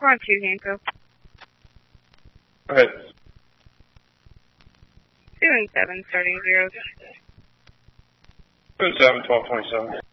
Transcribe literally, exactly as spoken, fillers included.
We're on two handcuff. Okay. Two and seven, starting zeros. Two and seven, twelve twenty-seven.